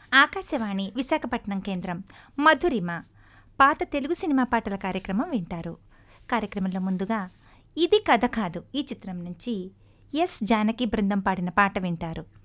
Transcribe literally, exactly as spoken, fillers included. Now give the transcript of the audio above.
ఆకాశవాణి విశాఖపట్నం కేంద్రం మధురిమ పాత తెలుగు సినిమా పాటల కార్యక్రమం వింటారు. కార్యక్రమంలో ముందుగా ఇది కథ కాదు ఈ చిత్రం నుంచి ఎస్ జానకి బృందం పాడిన పాట వింటారు.